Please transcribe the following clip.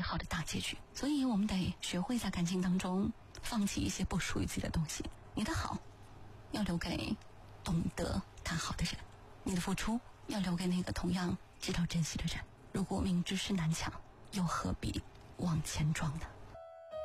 美好的大结局。所以我们得学会在感情当中放弃一些不属于自己的东西。你的好要留给懂得他好的人，你的付出要留给那个同样知道珍惜的人。如果明知是南墙，又何必往前撞呢？